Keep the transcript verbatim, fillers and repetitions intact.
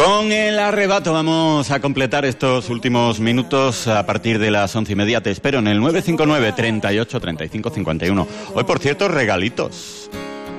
Con el arrebato vamos a completar estos últimos minutos a partir de las once y media. Te espero en el nueve cinco nueve, treinta y ocho, treinta y cinco, cincuenta y uno. Hoy, por cierto, regalitos.